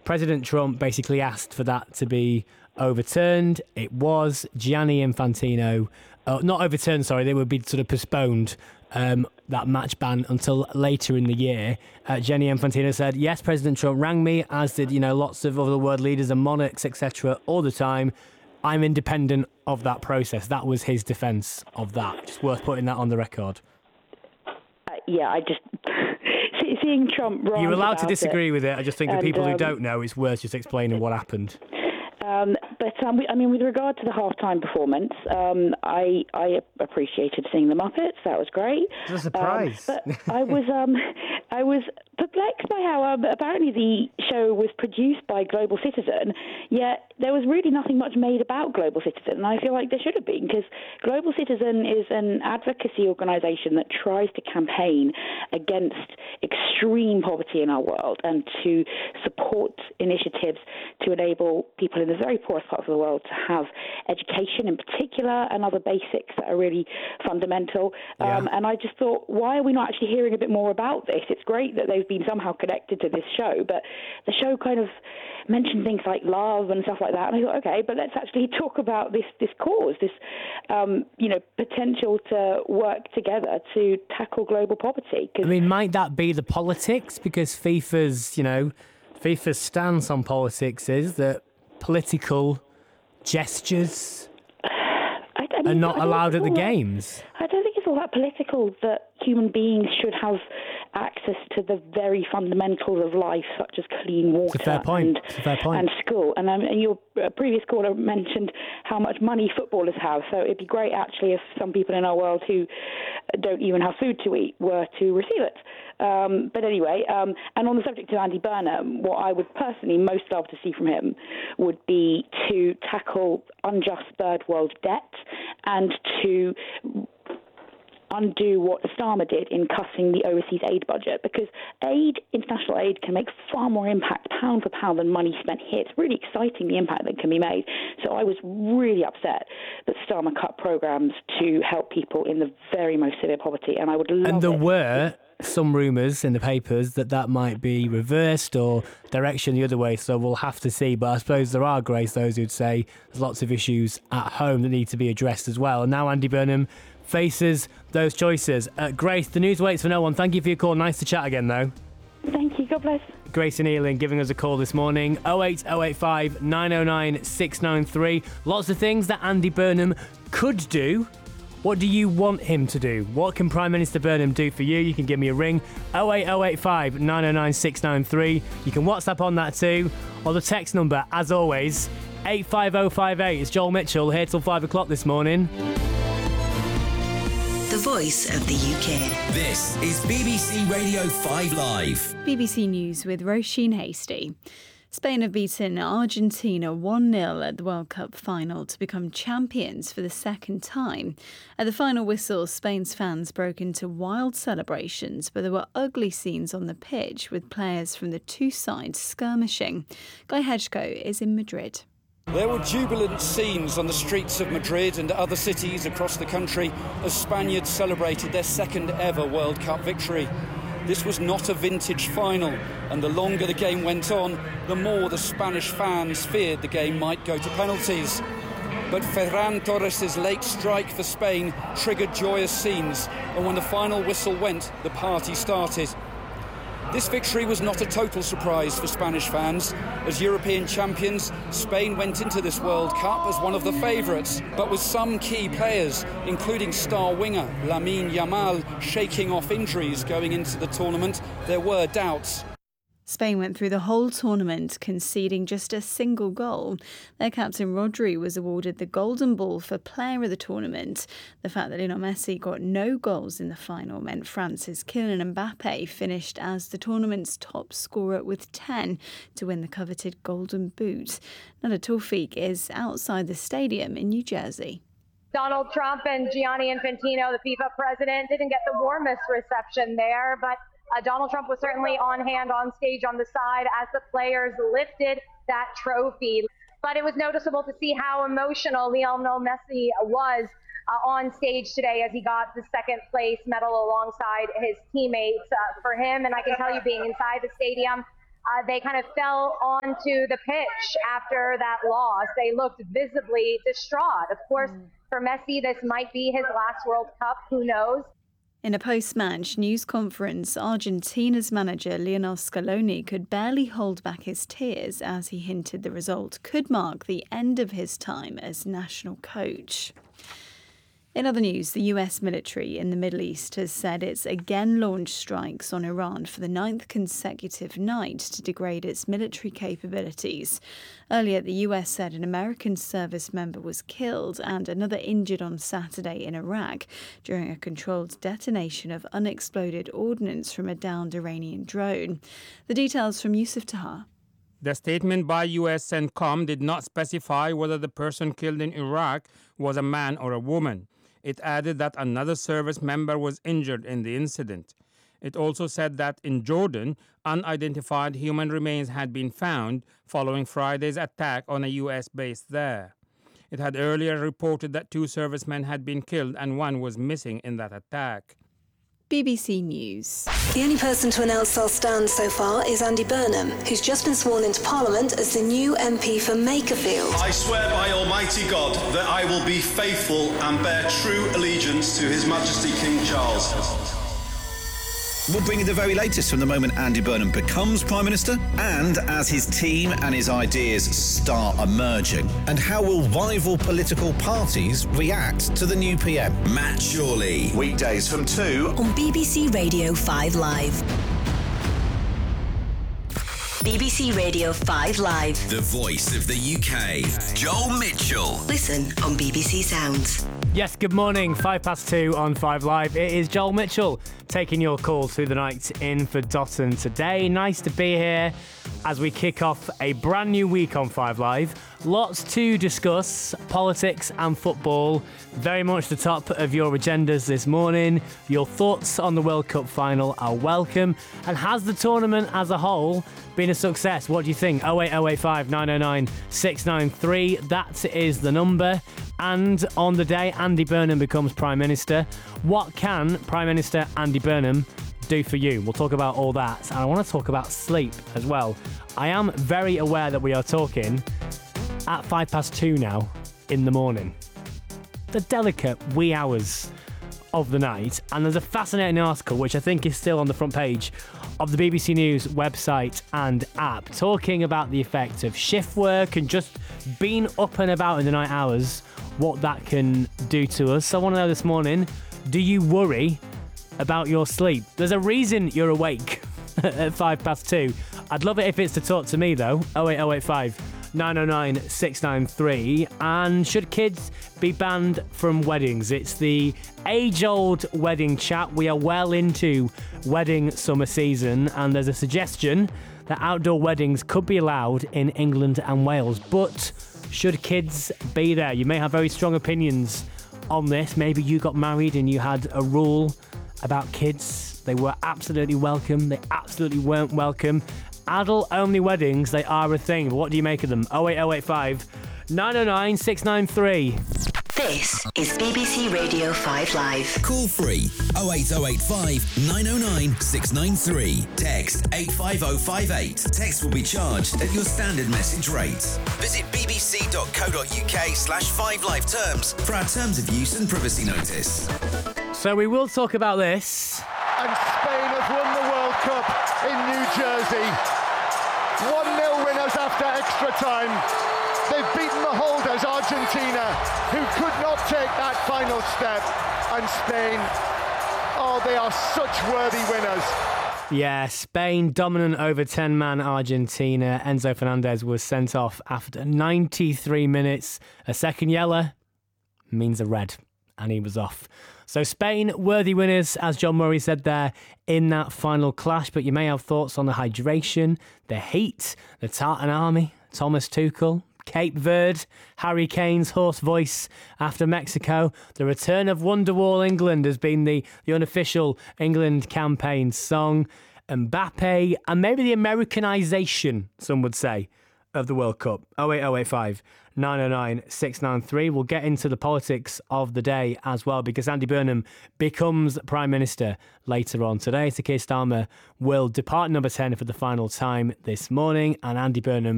President Trump basically asked for that to be overturned. It was. Gianni Infantino, not overturned, sorry, they would be sort of postponed, that match ban until later in the year. Gianni Infantino said, yes, President Trump rang me, as did, lots of other world leaders and monarchs, etc., all the time. I'm independent of that process. That was his defence of that. Just worth putting that on the record. I just... seeing Trump... You're allowed to disagree with it. I just think the people who don't know, it's worth just explaining what happened. With regard to the halftime performance, I appreciated seeing the Muppets. That was great. It's a surprise. But I was perplexed by how apparently the show was produced by Global Citizen, yet there was really nothing much made about Global Citizen, and I feel like there should have been, because Global Citizen is an advocacy organisation that tries to campaign against extreme poverty in our world and to support initiatives to enable people in the very poorest parts of the world to have education in particular and other basics that are really fundamental. And I just thought, why are we not actually hearing a bit more about this? It's great that they've been somehow connected to this show, but the show kind of mentioned things like love and stuff like that. And I thought, okay, but let's actually talk about this cause, this potential to work together to tackle global poverty. I mean, might that be the politics? Because FIFA's stance on politics is that political gestures are not allowed at the games. I don't think it's all that political that human beings should have access to the very fundamentals of life, such as clean water and school. And your previous caller mentioned how much money footballers have, so it'd be great actually if some people in our world who don't even have food to eat were to receive it. But anyway, and on the subject of Andy Burnham, what I would personally most love to see from him would be to tackle unjust third world debt and to undo what Starmer did in cutting the overseas aid budget, because international aid can make far more impact pound for pound than money spent here. It's really exciting, the impact that can be made. So I was really upset that Starmer cut programs to help people in the very most severe poverty, and I would love And there were some rumours in the papers that might be reversed or direction the other way, so we'll have to see. But I suppose there are, Grace, those who'd say there's lots of issues at home that need to be addressed as well. And now Andy Burnham faces those choices. Grace, the news waits for no one. Thank you for your call. Nice to chat again, though. Thank you. God bless. Grace and Ealing giving us a call this morning. 08085 909 693. Lots of things that Andy Burnham could do. What do you want him to do? What can Prime Minister Burnham do for you? You can give me a ring. 08085 909 693. You can WhatsApp on that too. Or the text number, as always, 85058. It's Joel Mitchell here till 5 o'clock this morning. The voice of the UK. This is BBC Radio 5 Live. BBC News with Roisin Hasty. Spain have beaten Argentina 1-0 at the World Cup final to become champions for the second time. At the final whistle, Spain's fans broke into wild celebrations, but there were ugly scenes on the pitch with players from the two sides skirmishing. Guy Hedgeko is in Madrid. There were jubilant scenes on the streets of Madrid and other cities across the country as Spaniards celebrated their second ever World Cup victory. This was not a vintage final, and the longer the game went on, the more the Spanish fans feared the game might go to penalties. But Ferran Torres' late strike for Spain triggered joyous scenes, and when the final whistle went, the party started. This victory was not a total surprise for Spanish fans. As European champions, Spain went into this World Cup as one of the favourites, but with some key players, including star winger Lamine Yamal, shaking off injuries going into the tournament, there were doubts. Spain went through the whole tournament, conceding just a single goal. Their captain Rodri was awarded the Golden Ball for Player of the Tournament. The fact that Lionel Messi got no goals in the final meant France's Kylian Mbappe finished as the tournament's top scorer with 10 to win the coveted Golden Boot. Nada Tawfiq is outside the stadium in New Jersey. Donald Trump and Gianni Infantino, the FIFA president, didn't get the warmest reception there, but Donald Trump was certainly on hand on stage on the side as the players lifted that trophy. But it was noticeable to see how emotional Lionel Messi was on stage today as he got the second place medal alongside his teammates. For him, and I can tell you being inside the stadium, They kind of fell onto the pitch after that loss. They looked visibly distraught. Of course, for Messi, this might be his last World Cup. Who knows? In a post-match news conference, Argentina's manager Lionel Scaloni could barely hold back his tears as he hinted the result could mark the end of his time as national coach. In other news, the US military in the Middle East has said it's again launched strikes on Iran for the 9th consecutive night to degrade its military capabilities. Earlier, the US said an American service member was killed and another injured on Saturday in Iraq during a controlled detonation of unexploded ordnance from a downed Iranian drone. The details from Yusuf Tahar. The statement by US CENTCOM did not specify whether the person killed in Iraq was a man or a woman. It added that another service member was injured in the incident. It also said that in Jordan, unidentified human remains had been found following Friday's attack on a U.S. base there. It had earlier reported that 2 servicemen had been killed and 1 was missing in that attack. BBC News. The only person to announce they'll stand so far is Andy Burnham, who's just been sworn into Parliament as the new MP for Makerfield. I swear by Almighty God that I will be faithful and bear true allegiance to His Majesty King Charles. We'll bring you the very latest from the moment Andy Burnham becomes Prime Minister and as his team and his ideas start emerging. And how will rival political parties react to the new PM? Matt Shawley. Weekdays from 2 on BBC Radio 5 Live. BBC Radio 5 Live. The voice of the UK. Joel Mitchell. Listen on BBC Sounds. Yes, good morning. 2:05 on 5 Live. It is Joel Mitchell taking your calls through the night in for Dotton today. Nice to be here as we kick off a brand new week on 5 Live. Lots to discuss, politics and football. Very much the top of your agendas this morning. Your thoughts on the World Cup final are welcome. And has the tournament as a whole been a success? What do you think? 08085 909 693. That is the number. And on the day Andy Burnham becomes Prime Minister, what can Prime Minister Andy Burnham do for you? We'll talk about all that. And I want to talk about sleep as well. I am very aware that we are talking at 2:05 now in the morning. The delicate wee hours of the night. And there's a fascinating article, which I think is still on the front page of the BBC News website and app, talking about the effect of shift work and just being up and about in the night hours, what that can do to us. So I want to know this morning, do you worry about your sleep? There's a reason you're awake at 2:05. I'd love it if it's to talk to me though. 08085 909 693. And should kids be banned from weddings? It's the age-old wedding chat. We are well into wedding summer season, and there's a suggestion that outdoor weddings could be allowed in England and Wales. But should kids be there? You may have very strong opinions on this. Maybe you got married and you had a rule about kids. They were absolutely welcome. They absolutely weren't welcome. Adult-only weddings, they are a thing. But what do you make of them? 08085 909 693. This is BBC Radio 5 Live. Call free 08085 909 693. Text 85058. Text will be charged at your standard message rate. Visit bbc.co.uk/5live terms for our terms of use and privacy notice. So we will talk about this. And Spain have won the World Cup in New Jersey. 1-0 winners after extra time. They've beaten the holders, Argentina, who could not take that final step. And Spain, they are such worthy winners. Yeah, Spain dominant over 10-man Argentina. Enzo Fernandez was sent off after 93 minutes. A second yellow means a red, and he was off. So Spain, worthy winners, as John Murray said there, in that final clash. But you may have thoughts on the hydration, the heat, the Tartan Army, Thomas Tuchel, Cape Verde, Harry Kane's hoarse voice after Mexico. The return of Wonderwall England has been the unofficial England campaign song. Mbappe, and maybe the Americanization, some would say, of the World Cup. 08085 909 693. We'll get into the politics of the day as well, because Andy Burnham becomes Prime Minister later on today. Sir Keir Starmer will depart number 10 for the final time this morning, and Andy Burnham